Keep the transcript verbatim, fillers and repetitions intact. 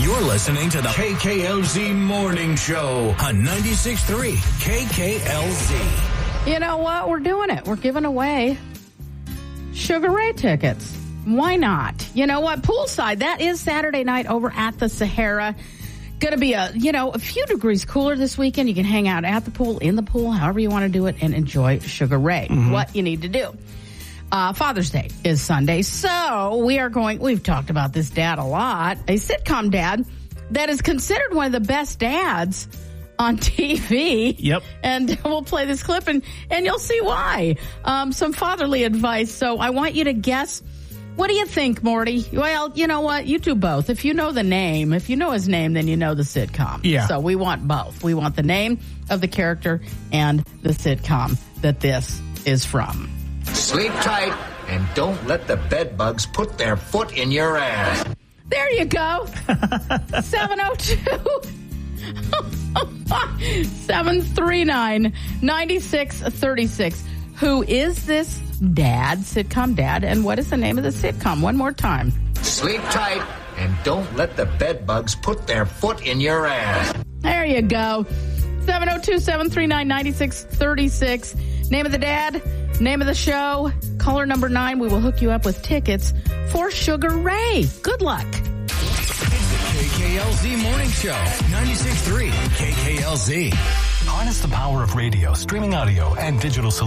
You're listening to the K K L Z Morning Show on ninety-six point three K K L Z. You know what? We're doing it. We're giving away Sugar Ray tickets. Why not? You know what? Poolside, that is Saturday night over at the Sahara. Going to be a, you know, a few degrees cooler this weekend. You can hang out at the pool, in the pool, however you want to do it, and enjoy Sugar Ray. Mm-hmm. What you need to do. Uh, Father's Day is Sunday, so we are going, we've talked about this dad a lot, a sitcom dad that is considered one of the best dads on T V. Yep. And we'll play this clip and, and you'll see why. Um, some fatherly advice. So I want you to guess. What do you think, Morty? Well, you know what? You do both. If you know the name, if you know his name, then you know the sitcom. Yeah. So we want both. We want the name of the character and the sitcom that this is from. Sleep tight and don't let the bed bugs put their foot in your ass. There you go. seven oh two seven three nine, nine six three six. Who is this dad, sitcom dad, and what is the name of the sitcom? One more time. Sleep tight and don't let the bed bugs put their foot in your ass. There you go. seven oh two, seven three nine, nine six three six. Name of the dad, name of the show, caller number nine. We will hook you up with tickets for Sugar Ray. Good luck. It's the K K L Z Morning Show, ninety-six point three K K L Z. Harness the power of radio, streaming audio, and digital solutions.